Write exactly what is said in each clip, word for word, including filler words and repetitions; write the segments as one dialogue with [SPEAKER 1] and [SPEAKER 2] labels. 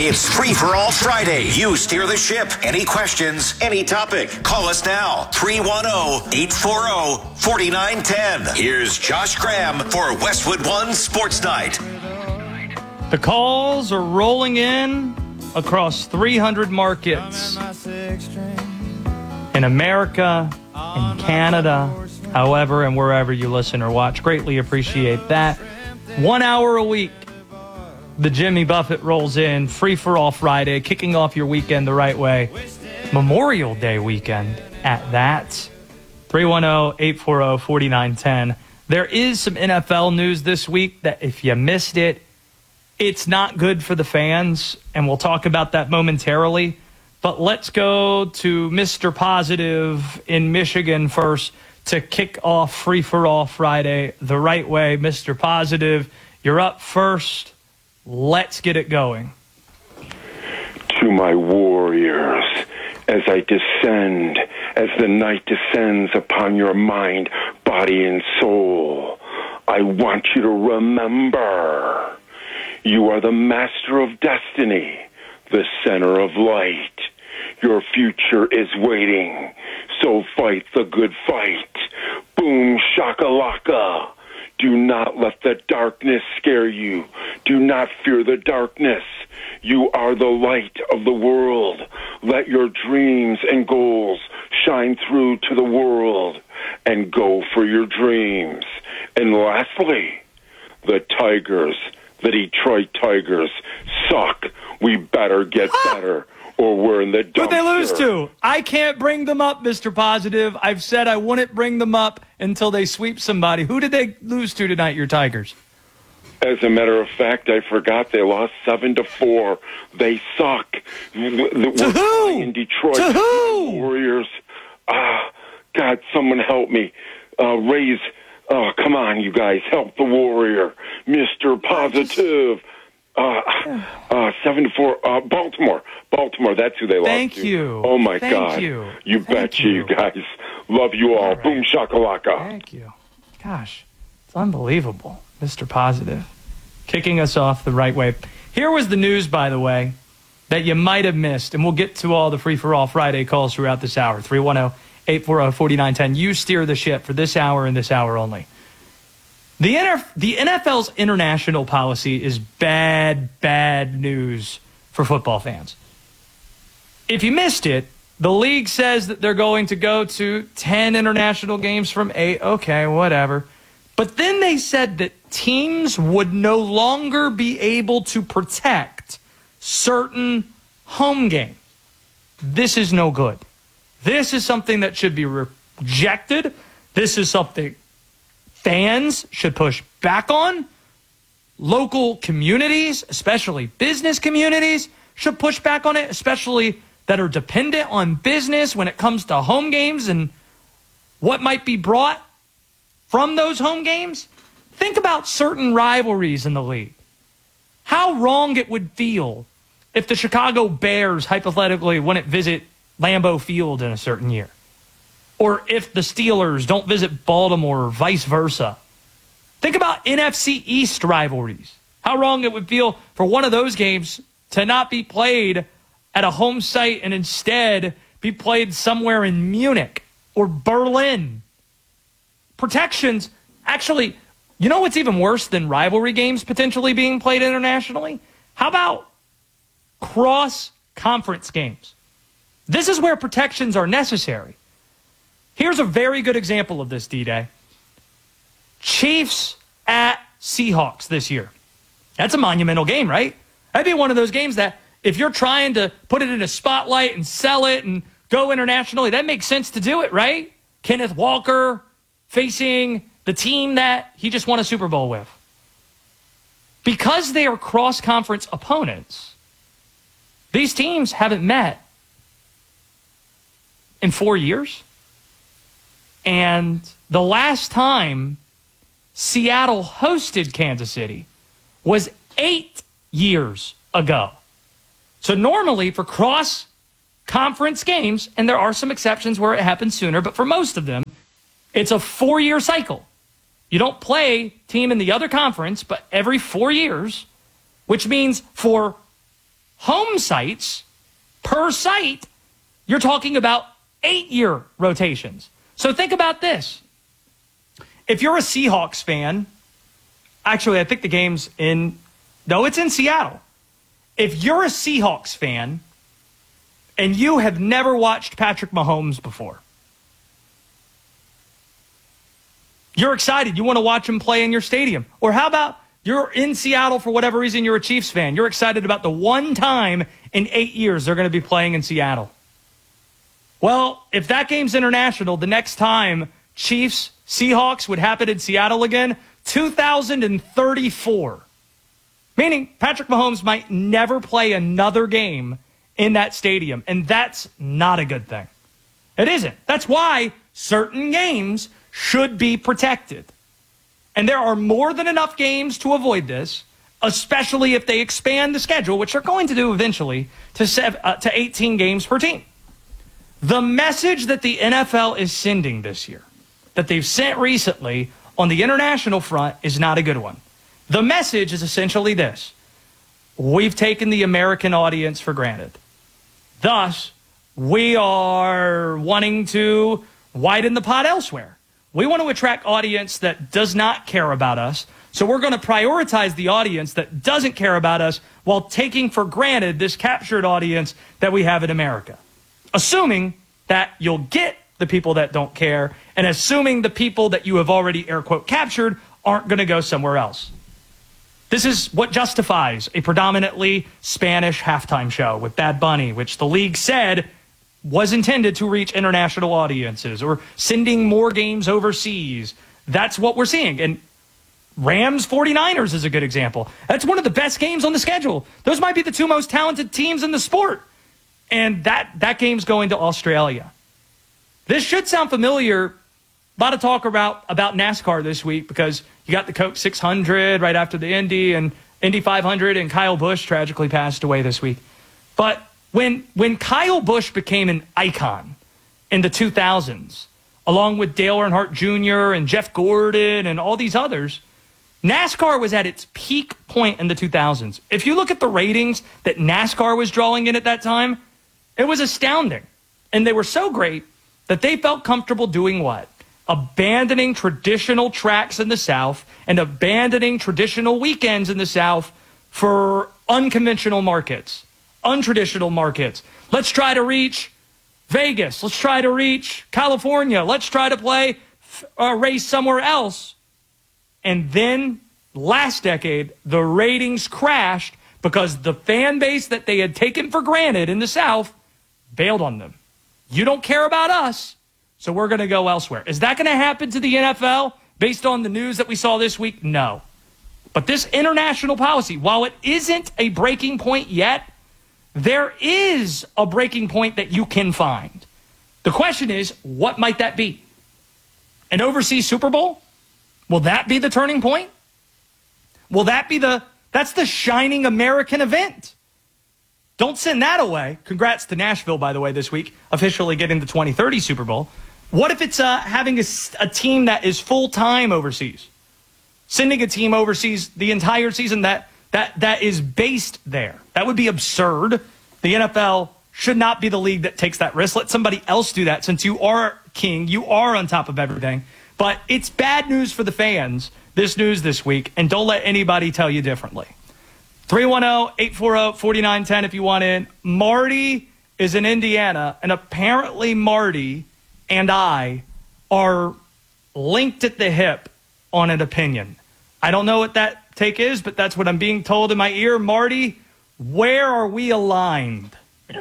[SPEAKER 1] It's Free for All Friday. You steer the ship. Any questions, any topic. Call us now. three one zero, eight four zero, four nine one zero. Here's Josh Graham for Westwood One Sports Night.
[SPEAKER 2] The calls are rolling in across three hundred markets in America, in Canada, however, and wherever you listen or watch. Greatly appreciate that. One hour a week. The Jimmy Buffett rolls in, Free for All Friday, kicking off your weekend the right way. Memorial Day weekend at that. three one zero, eight four zero, four nine one zero. There is some N F L news this week that if you missed it, it's not good for the fans, and we'll talk about that momentarily. But let's go to Mister Positive in Michigan first to kick off Free for All Friday the right way. Mister Positive, you're up first. Let's get it going.
[SPEAKER 3] To my warriors, as I descend, as the night descends upon your mind, body, and soul, I want you to remember, you are the master of destiny, the center of light. Your future is waiting, so fight the good fight. Boom shakalaka. Do not let the darkness scare you. Do not fear the darkness. You are the light of the world. Let your dreams and goals shine through to the world and go for your dreams. And lastly, the Tigers, the Detroit Tigers, suck. We better get better, or we're in the dumpster.
[SPEAKER 2] Who'd they lose to? I can't bring them up, Mister Positive. I've said I wouldn't bring them up until they sweep somebody. Who did they lose to tonight, your Tigers?
[SPEAKER 3] As a matter of fact, I forgot they lost seven to four. They suck.
[SPEAKER 2] To who?
[SPEAKER 3] In Detroit.
[SPEAKER 2] To who?
[SPEAKER 3] Warriors. Ah, God, someone help me. Uh, raise. Oh, come on, you guys, help the Warrior, Mister Positive. Uh, uh, seven to four. Uh, Baltimore. Baltimore. That's who they lost
[SPEAKER 2] Thank
[SPEAKER 3] to.
[SPEAKER 2] you.
[SPEAKER 3] Oh my
[SPEAKER 2] Thank
[SPEAKER 3] God.
[SPEAKER 2] You.
[SPEAKER 3] You
[SPEAKER 2] Thank
[SPEAKER 3] betcha, you. you guys. Love you all. all right. Boom shakalaka.
[SPEAKER 2] Thank you. Gosh, it's unbelievable, Mister Positive, kicking us off the right way. Here was the news, by the way, that you might have missed, and we'll get to all the Free for All Friday calls throughout this hour. three one zero, eight four zero, four nine one zero. You steer the ship for this hour and this hour only. The N F L's international policy is bad, bad news for football fans. If you missed it, the league says that they're going to go to ten international games from eight. Okay, whatever. But then they said that teams would no longer be able to protect certain home games. This is no good. This is something that should be rejected. This is something fans should push back on. Local communities, especially business communities, should push back on it, especially that are dependent on business when it comes to home games and what might be brought from those home games. Think about certain rivalries in the league. How wrong it would feel if the Chicago Bears hypothetically wouldn't visit Lambeau Field in a certain year. Or if the Steelers don't visit Baltimore or vice versa. Think about N F C East rivalries. How wrong it would feel for one of those games to not be played at a home site and instead be played somewhere in Munich or Berlin. Protections, actually, you know what's even worse than rivalry games potentially being played internationally? How about cross-conference games? This is where protections are necessary. Here's a very good example of this, D-Day. Chiefs at Seahawks this year. That's a monumental game, right? That'd be one of those games that if you're trying to put it in a spotlight and sell it and go internationally, that makes sense to do it, right? Kenneth Walker facing the team that he just won a Super Bowl with. Because they are cross-conference opponents, these teams haven't met in four years. And the last time Seattle hosted Kansas City was eight years ago. So normally for cross-conference games, and there are some exceptions where it happens sooner, but for most of them, it's a four-year cycle. You don't play team in the other conference, but every four years, which means for home sites per site, you're talking about eight-year rotations. So think about this. If you're a Seahawks fan, actually, I think the game's in, no, it's in Seattle. If you're a Seahawks fan and you have never watched Patrick Mahomes before, you're excited. You want to watch him play in your stadium. Or how about you're in Seattle for whatever reason, you're a Chiefs fan. You're excited about the one time in eight years they're going to be playing in Seattle. Well, if that game's international, the next time Chiefs, Seahawks would happen in Seattle again, two thousand thirty-four. Meaning Patrick Mahomes might never play another game in that stadium. And that's not a good thing. It isn't. That's why certain games should be protected. And there are more than enough games to avoid this, especially if they expand the schedule, which they're going to do eventually, to seven, uh, to eighteen games per team. The message that the N F L is sending this year, that they've sent recently on the international front, is not a good one. The message is essentially this: we've taken the American audience for granted. Thus, we are wanting to widen the pot elsewhere. We want to attract audience that does not care about us. So we're going to prioritize the audience that doesn't care about us while taking for granted this captured audience that we have in America. Assuming that you'll get the people that don't care, and assuming the people that you have already air quote captured aren't going to go somewhere else. This is what justifies a predominantly Spanish halftime show with Bad Bunny, which the league said was intended to reach international audiences, or sending more games overseas. That's what we're seeing. And Rams forty-niners is a good example. That's one of the best games on the schedule. Those might be the two most talented teams in the sport. And that, that game's going to Australia. This should sound familiar. A lot of talk about, about NASCAR this week because you got the Coke six hundred right after the Indy and Indy five hundred, and Kyle Busch tragically passed away this week. But when, when Kyle Busch became an icon in the two thousands, along with Dale Earnhardt Junior and Jeff Gordon and all these others, NASCAR was at its peak point in the two thousands. If you look at the ratings that NASCAR was drawing in at that time, it was astounding. And they were so great that they felt comfortable doing what? Abandoning traditional tracks in the South and abandoning traditional weekends in the South for unconventional markets, untraditional markets. Let's try to reach Vegas. Let's try to reach California. Let's try to play a race somewhere else. And then last decade, the ratings crashed because the fan base that they had taken for granted in the South bailed on them. You don't care about us, so we're going to go elsewhere. Is that going to happen to the N F L based on the news that we saw this week? No. But this international policy, while it isn't a breaking point yet, there is a breaking point that you can find. The question is, what might that be? An overseas Super Bowl? Will that be the turning point? Will that be the, that's the shining American event? Don't send that away. Congrats to Nashville, by the way, this week, officially getting the twenty thirty Super Bowl. What if it's uh, having a, a team that is full-time overseas? Sending a team overseas the entire season that, that, that is based there. That would be absurd. The N F L should not be the league that takes that risk. Let somebody else do that since you are king. You are on top of everything. But it's bad news for the fans, this news this week, and don't let anybody tell you differently. three one zero, eight four zero, four nine one zero if you want in. Marty is in Indiana, and apparently Marty and I are linked at the hip on an opinion. I don't know what that take is, but that's what I'm being told in my ear. Marty, where are we aligned?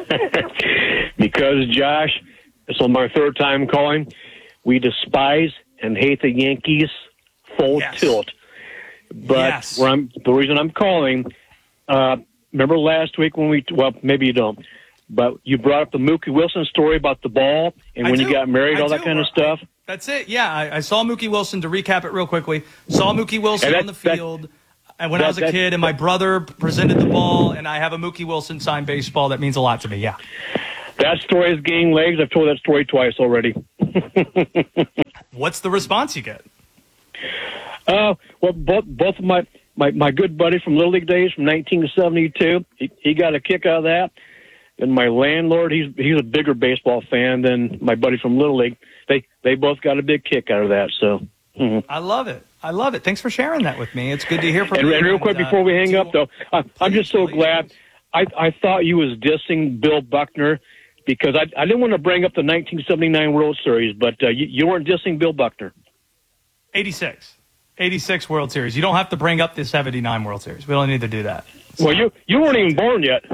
[SPEAKER 4] Because, Josh, this is my third time calling. We despise and hate the Yankees full
[SPEAKER 2] yes.
[SPEAKER 4] tilt. But
[SPEAKER 2] yes.
[SPEAKER 4] where I'm, the reason I'm calling, uh, remember last week when we, well, maybe you don't, but you brought up the Mookie Wilson story about the ball and
[SPEAKER 2] I
[SPEAKER 4] when
[SPEAKER 2] do.
[SPEAKER 4] you got married,
[SPEAKER 2] I
[SPEAKER 4] all
[SPEAKER 2] do.
[SPEAKER 4] that kind of stuff.
[SPEAKER 2] That's it. Yeah, I, I saw Mookie Wilson, to recap it real quickly, saw Mookie Wilson
[SPEAKER 4] that,
[SPEAKER 2] on the field and when
[SPEAKER 4] that,
[SPEAKER 2] I was a
[SPEAKER 4] that,
[SPEAKER 2] kid, and my brother presented the ball, and I have a Mookie Wilson signed baseball. That means a lot to me, yeah.
[SPEAKER 4] That story is gaining legs. I've told that story twice already.
[SPEAKER 2] What's the response you get?
[SPEAKER 4] Uh, well, both both of my my, my good buddy from Little League days from nineteen seventy-two, he, he got a kick out of that. And my landlord, he's he's a bigger baseball fan than my buddy from Little League. They they both got a big kick out of that. So mm-hmm.
[SPEAKER 2] I love it. I love it. Thanks for sharing that with me. It's good to hear from
[SPEAKER 4] and,
[SPEAKER 2] you.
[SPEAKER 4] And real quick,
[SPEAKER 2] and, uh,
[SPEAKER 4] before we hang up, though, I, I'm just so
[SPEAKER 2] please.
[SPEAKER 4] glad. I, I thought you was dissing Bill Buckner because I, I didn't want to bring up the nineteen seventy-nine World Series, but uh, you, you weren't dissing Bill Buckner.
[SPEAKER 2] eighty-six. eighty-six World Series. You don't have to bring up the seventy-nine World Series. We don't need to do that. So,
[SPEAKER 4] well, you you weren't even born yet.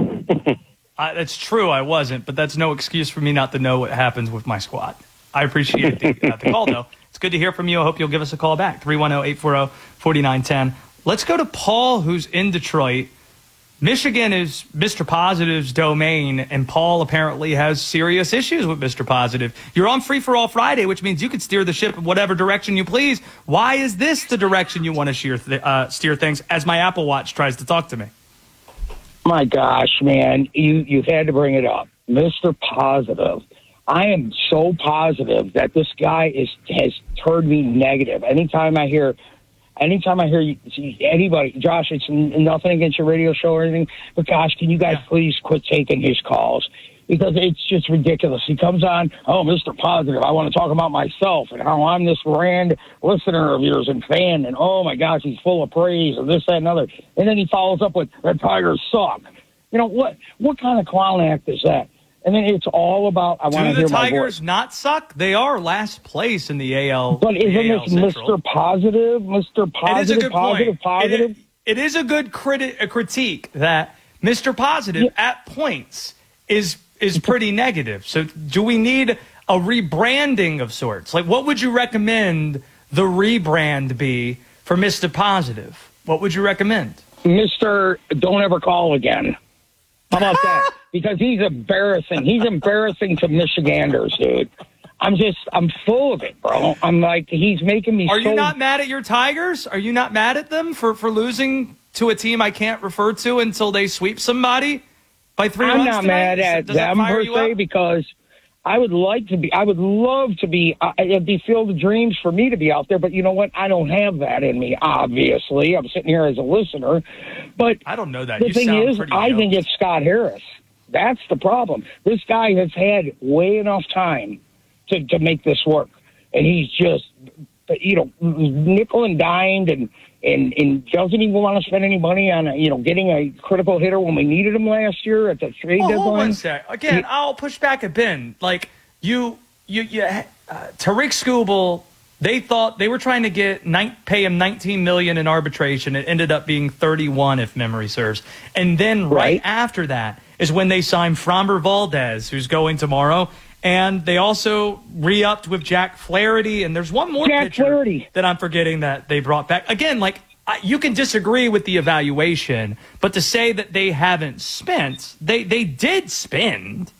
[SPEAKER 2] I, that's true. I wasn't, but that's no excuse for me not to know what happens with my squad. I appreciate the, uh, the call, though. It's good to hear from you. I hope you'll give us a call back. three one zero, eight four zero, four nine one zero. Let's go to Paul, who's in Detroit. Michigan is Mister Positive's domain, and Paul apparently has serious issues with Mister Positive. You're on Free for All Friday, which means you could steer the ship in whatever direction you please. Why is this the direction you want to steer, th- uh, steer things as my Apple Watch tries to talk to me?
[SPEAKER 5] My gosh, man, you, you had to bring it up. Mister Positive. I am so positive that this guy is has turned me negative. Anytime I hear, anytime I hear anybody, Josh, it's nothing against your radio show or anything, but gosh, can you guys yeah. please quit taking his calls? Because it's just ridiculous. He comes on, oh, Mister Positive, I want to talk about myself and how I'm this grand listener of yours and fan, and oh my gosh, he's full of praise and this, that, and other. And then he follows up with, the Tigers suck. You know, what What kind of clown act is that? And then it's all about, I want to hear my voice.
[SPEAKER 2] Do the Tigers not suck? They are last place in the A L.
[SPEAKER 5] But isn't this Mister Positive? Mister Positive,
[SPEAKER 2] it is a good
[SPEAKER 5] positive,
[SPEAKER 2] point.
[SPEAKER 5] positive?
[SPEAKER 2] It, it is a good criti- a critique that Mister Positive yeah. at points is is pretty negative. So do we need a rebranding of sorts? Like, what would you recommend the rebrand be for Mister Positive? What would you recommend?
[SPEAKER 5] Mister Don't Ever Call Again. How about that? Because he's embarrassing. He's embarrassing to Michiganders, dude. I'm just, I'm full of it, bro. I'm like, he's making me
[SPEAKER 2] Are
[SPEAKER 5] so...
[SPEAKER 2] you not mad at your Tigers? Are you not mad at them for, for losing to a team I can't refer to until they sweep somebody by three
[SPEAKER 5] I'm
[SPEAKER 2] runs
[SPEAKER 5] not
[SPEAKER 2] tonight?
[SPEAKER 5] mad at
[SPEAKER 2] Does that
[SPEAKER 5] them,
[SPEAKER 2] fire
[SPEAKER 5] per
[SPEAKER 2] you
[SPEAKER 5] se,
[SPEAKER 2] up?
[SPEAKER 5] because I would like to be, I would love to be, uh, it'd be filled with dreams for me to be out there, but you know what? I don't have that in me, obviously. I'm sitting here as a listener. But
[SPEAKER 2] I don't know that.
[SPEAKER 5] The
[SPEAKER 2] you
[SPEAKER 5] thing
[SPEAKER 2] sound
[SPEAKER 5] is,
[SPEAKER 2] pretty
[SPEAKER 5] I
[SPEAKER 2] yoked.
[SPEAKER 5] think it's Scott Harris. That's the problem. This guy has had way enough time to, to make this work. And he's just, you know, nickel and dimed and, and, and doesn't even want to spend any money on, you know, getting a critical hitter when we needed him last year at the trade
[SPEAKER 2] well,
[SPEAKER 5] deadline.
[SPEAKER 2] Hold one sec. Again,
[SPEAKER 5] he,
[SPEAKER 2] I'll push back a bin. Like, you, you, you uh, Tariq Skubal, they thought they were trying to get nine, pay him nineteen million dollars in arbitration. It ended up being thirty-one, if memory serves. And then right, right after that is when they signed Framber Valdez, who's going tomorrow. And they also re-upped with Jack Flaherty. And there's one more
[SPEAKER 5] Jack
[SPEAKER 2] pitcher
[SPEAKER 5] Flaherty.
[SPEAKER 2] that I'm forgetting that they brought back. Again, like, I, you can disagree with the evaluation, but to say that they haven't spent, they, they did spend.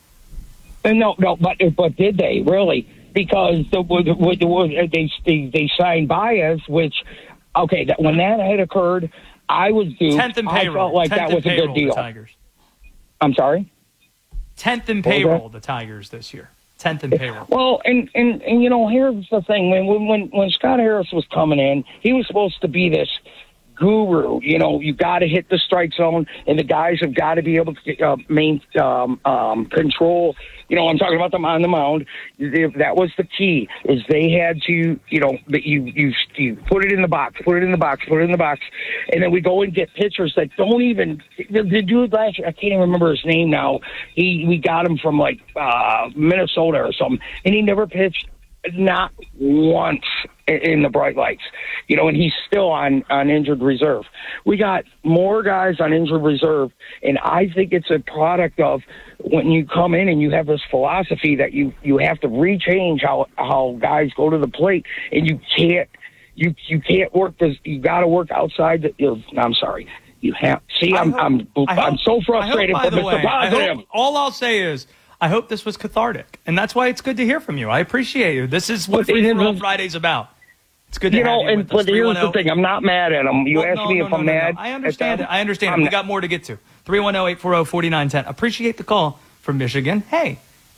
[SPEAKER 5] And no, no, but but did they really? Because the, the, the, they, they they signed Baez, which, okay, that, when that had occurred, I was duped.
[SPEAKER 2] Tenth in payroll.
[SPEAKER 5] I felt like
[SPEAKER 2] Tenth
[SPEAKER 5] that was a good deal.
[SPEAKER 2] Tigers.
[SPEAKER 5] I'm sorry?
[SPEAKER 2] Tenth in payroll, the Tigers this year. Tenth in payroll.
[SPEAKER 5] Well, and, and, and you know, here's the thing. When, when, when Scott Harris was coming in, he was supposed to be this guru. You know, you got to hit the strike zone, and the guys have got to be able to uh, main, um, um, control. You know, I'm talking about them on the mound. That was the key, is they had to, you know, that you, you you put it in the box, put it in the box, put it in the box, and then we go and get pitchers that don't even. The, the dude last year, I can't even remember his name now. He we got him from like uh, Minnesota or something, and he never pitched. Not once in the bright lights, you know, and he's still on, on injured reserve. We got more guys on injured reserve, and I think it's a product of when you come in and you have this philosophy that you, you have to rechange how, how guys go to the plate, and you can't you you can't work this. You got to work outside. The, you know, I'm sorry. You have see. I'm hope, I'm I'm, I'm so frustrated
[SPEAKER 2] hope,
[SPEAKER 5] for Mister
[SPEAKER 2] way,
[SPEAKER 5] Positive.
[SPEAKER 2] Hope, all I'll say is, I hope this was cathartic, and that's why it's good to hear from you. I appreciate you. This is what Free for All Friday's about. It's good to
[SPEAKER 5] you
[SPEAKER 2] have
[SPEAKER 5] know,
[SPEAKER 2] you
[SPEAKER 5] and
[SPEAKER 2] with
[SPEAKER 5] but
[SPEAKER 2] us.
[SPEAKER 5] here's the thing: I'm not mad at him. You
[SPEAKER 2] well,
[SPEAKER 5] asked
[SPEAKER 2] no,
[SPEAKER 5] me
[SPEAKER 2] no,
[SPEAKER 5] if
[SPEAKER 2] no,
[SPEAKER 5] I'm
[SPEAKER 2] no,
[SPEAKER 5] mad.
[SPEAKER 2] No. I understand it. I understand
[SPEAKER 5] I'm
[SPEAKER 2] it. We
[SPEAKER 5] not.
[SPEAKER 2] got more to get to. three one zero, eight four zero, four nine one zero. Appreciate the call from Michigan. Hey,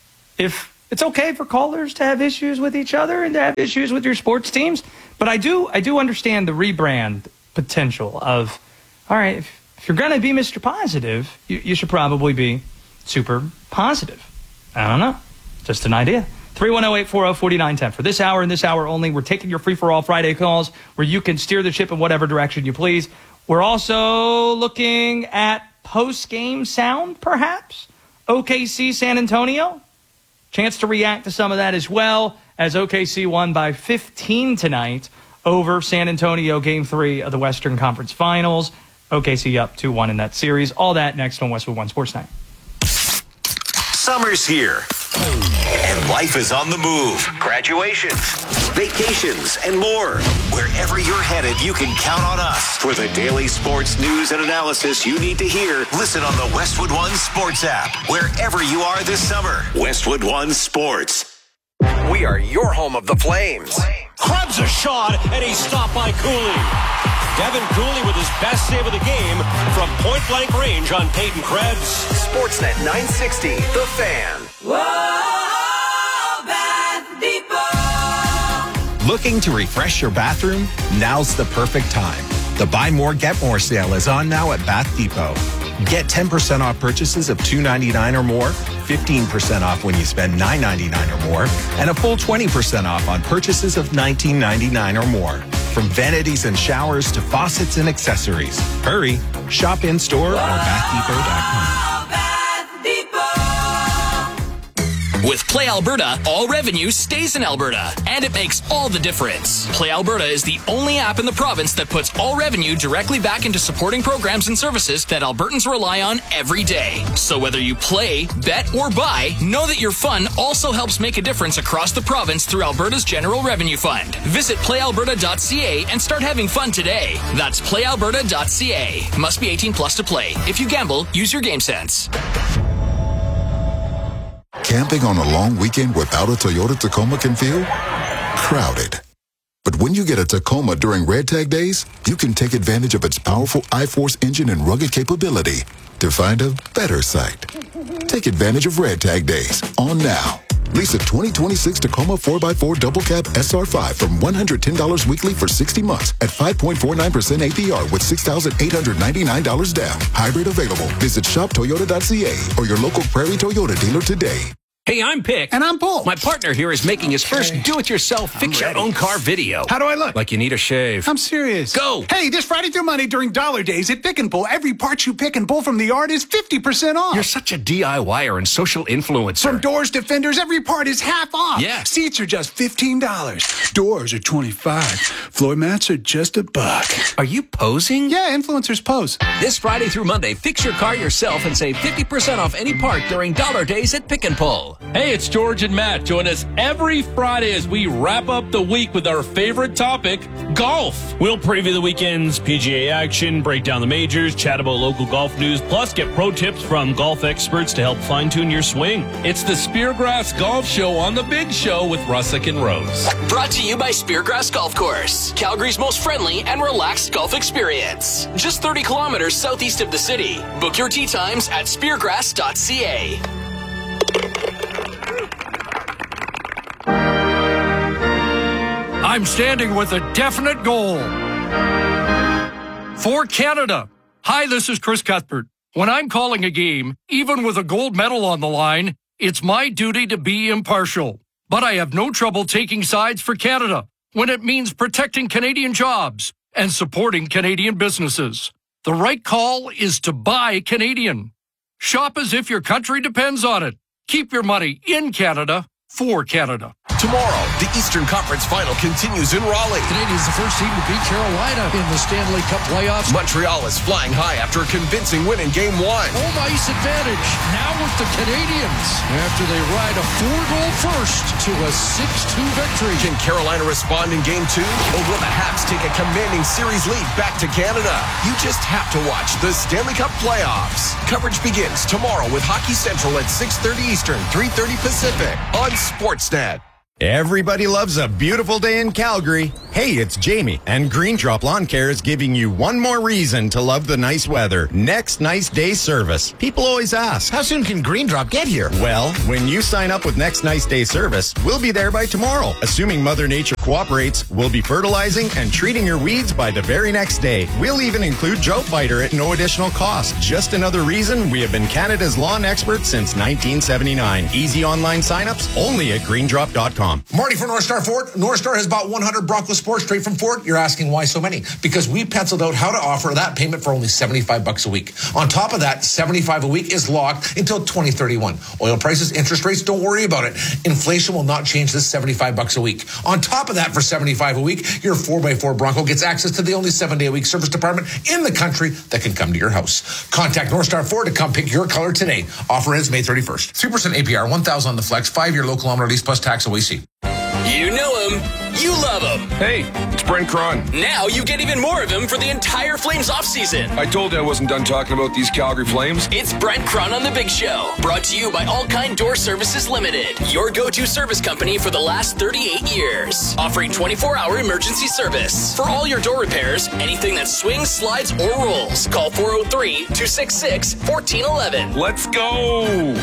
[SPEAKER 2] if it's okay for callers to have issues with each other and to have issues with your sports teams, but I do, I do understand the rebrand potential of, all right, if, if you're going to be Mister Positive, you, you should probably be super positive. I don't know. Just an idea. three one zero, eight four zero, four nine one zero. For this hour and this hour only, we're taking your free-for-all Friday calls where you can steer the ship in whatever direction you please. We're also looking at post-game sound, perhaps. O K C San Antonio. Chance to react to some of that as well, as O K C won by fifteen tonight over San Antonio, Game three of the Western Conference Finals. O K C up two one in that series. All that next on Westwood One Sports Night.
[SPEAKER 1] Summer's here, and life is on the move. Graduations, vacations, and more. Wherever you're headed, you can count on us for the daily sports news and analysis you need to hear. Listen on the Westwood One Sports app, wherever you are this summer. Westwood One Sports.
[SPEAKER 6] We are your home of the Flames.
[SPEAKER 7] Krebs a shot, and he's stopped by Cooley. Devin Cooley with his best save of the game from point-blank range on Peyton Krebs.
[SPEAKER 6] Sportsnet nine sixty, The Fan.
[SPEAKER 8] Whoa, Bath Depot.
[SPEAKER 9] Looking to refresh your bathroom? Now's the perfect time. The Buy More, Get More sale is on now at Bath Depot. Get ten percent off purchases of two ninety-nine or more, fifteen percent off when you spend nine ninety-nine or more, and a full twenty percent off on purchases of nineteen ninety-nine or more. From vanities and showers to faucets and accessories. Hurry, shop in-store or bath depot dot com.
[SPEAKER 8] Bath Depot.
[SPEAKER 10] With Play Alberta, all revenue stays in Alberta, and it makes all the difference. Play Alberta is the only app in the province that puts all revenue directly back into supporting programs and services that Albertans rely on every day. So whether you play, bet, or buy, know that your fun also helps make a difference across the province through Alberta's General Revenue Fund. Visit play alberta dot c a and start having fun today. That's play alberta dot c a. Must be eighteen plus to play. If you gamble, use your game sense.
[SPEAKER 11] Camping on a long weekend without a Toyota Tacoma can feel crowded. But when you get a Tacoma during Red Tag Days, you can take advantage of its powerful I-Force engine and rugged capability to find a better site. Take advantage of Red Tag Days on now. Lease a twenty twenty-six Tacoma four by four Double Cab S R five from one hundred ten dollars weekly for sixty months at five point four nine percent A P R with six thousand eight hundred ninety-nine dollars down. Hybrid available. Visit shop toyota dot c a or your local Prairie Toyota dealer today.
[SPEAKER 12] Hey, I'm Pick.
[SPEAKER 13] And I'm Paul.
[SPEAKER 12] My partner here is making his first do-it-yourself fix-your-own-car video.
[SPEAKER 13] How do I look?
[SPEAKER 12] Like you need a shave.
[SPEAKER 13] I'm serious.
[SPEAKER 12] Go!
[SPEAKER 13] Hey, this Friday through Monday during Dollar Days at Pick and Pull, every part you pick and pull from the yard is fifty percent off.
[SPEAKER 12] You're such a DIYer and social influencer.
[SPEAKER 13] From doors to fenders, every part is half off.
[SPEAKER 12] Yeah.
[SPEAKER 13] Seats are just fifteen dollars. Doors are twenty-five dollars. Floor mats are just a buck.
[SPEAKER 12] Are you posing?
[SPEAKER 13] Yeah, influencers pose.
[SPEAKER 14] This Friday through Monday, fix your car yourself and save fifty percent off any part during Dollar Days at Pick and Pull.
[SPEAKER 15] Hey, it's George and Matt. Join us every Friday as we wrap up the week with our favorite topic, golf. We'll preview the weekend's P G A action, break down the majors, chat about local golf news, plus get pro tips from golf experts to help fine-tune your swing. It's the Speargrass Golf Show on The Big Show with Russick and Rose.
[SPEAKER 10] Brought to you by Speargrass Golf Course, Calgary's most friendly and relaxed golf experience. Just thirty kilometers southeast of the city. Book your tee times at speargrass dot c a.
[SPEAKER 16] I'm standing with a definite goal. For Canada. Hi, this is Chris Cuthbert. When I'm calling a game, even with a gold medal on the line, it's my duty to be impartial. But I have no trouble taking sides for Canada when it means protecting Canadian jobs and supporting Canadian businesses. The right call is to buy Canadian. Shop as if your country depends on it. Keep your money in Canada for Canada.
[SPEAKER 6] Tomorrow, the Eastern Conference Final continues in Raleigh.
[SPEAKER 17] Canadians the first team to beat Carolina in the Stanley Cup playoffs.
[SPEAKER 6] Montreal is flying high after a convincing win in Game one.
[SPEAKER 17] Home ice advantage now with the Canadians after they ride a four-goal first to a six two victory.
[SPEAKER 6] Can Carolina respond in Game two? Or will the Habs take a commanding series lead back to Canada? You just have to watch the Stanley Cup playoffs. Coverage begins tomorrow with Hockey Central at six thirty Eastern, three thirty Pacific on Sportsnet.
[SPEAKER 18] Everybody loves a beautiful day in Calgary. Hey, it's Jamie, and Green Drop Lawn Care is giving you one more reason to love the nice weather. Next Nice Day service. People always ask, how soon can Green Drop get here? Well, when you sign up with Next Nice Day service, we'll be there by tomorrow, assuming Mother Nature cooperates, we'll be fertilizing and treating your weeds by the very next day. We'll even include Drought Fighter at no additional cost. Just another reason we have been Canada's lawn expert since nineteen seventy-nine. Easy online signups only at green drop dot com.
[SPEAKER 19] Marty from North Star Ford. North Star has bought one hundred Bronco Sports straight from Ford. You're asking why so many? Because we penciled out how to offer that payment for only seventy-five bucks a week. On top of that, seventy-five a week is locked until twenty thirty-one. Oil prices, interest rates, don't worry about it. Inflation will not change this seventy-five bucks a week. On top of that, for seventy-five a week, your four by four Bronco gets access to the only seven day a week service department in the country that can come to your house. Contact North Star Ford to come pick your color today. Offer ends May thirty-first. three percent A P R, one thousand on the flex, five year low kilometer lease plus tax O A C.
[SPEAKER 10] You know him. You love him.
[SPEAKER 20] Hey, it's Brent Cron.
[SPEAKER 10] Now you get even more of him for the entire Flames offseason.
[SPEAKER 20] I told you I wasn't done talking about these Calgary Flames.
[SPEAKER 10] It's Brent Cron on The Big Show. Brought to you by All Kind Door Services Limited. Your go-to service company for the last thirty-eight years. Offering twenty-four hour emergency service. For all your door repairs, anything that swings, slides, or rolls. Call four oh three, two six six, one four one one.
[SPEAKER 20] Let's go.